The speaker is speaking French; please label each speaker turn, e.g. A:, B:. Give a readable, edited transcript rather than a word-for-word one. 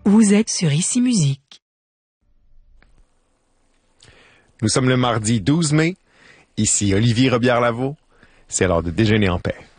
A: Vous êtes sur Ici Musique.
B: Nous sommes le mardi 12 mai. Ici Olivier Robillard-Lavaux. C'est l'heure de déjeuner en paix.